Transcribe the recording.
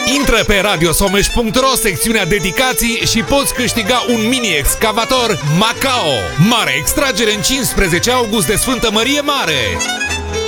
Intră pe radiosomeș.ro, secțiunea dedicații și poți câștiga un mini-excavator Macao. Mare extragere în 15 august de Sfântă Mărie Mare!